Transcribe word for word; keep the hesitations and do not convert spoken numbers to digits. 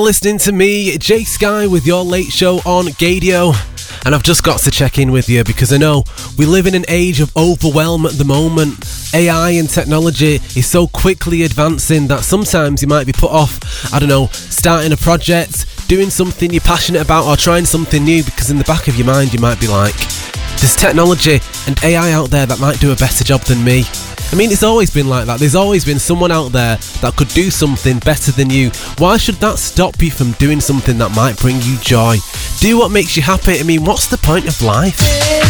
Listening to me, Jay Sky, with your late show on Gadio. And I've just got to check in with you because I know we live in an age of overwhelm at the moment. A I and technology is so quickly advancing that sometimes you might be put off, I don't know, starting a project, doing something you're passionate about, or trying something new, because in the back of your mind you might be like, there's technology and A I out there that might do a better job than me. I mean, it's always been like that. There's always been someone out there that could do something better than you. Why should that stop you from doing something that might bring you joy? Do what makes you happy. I mean, what's the point of life?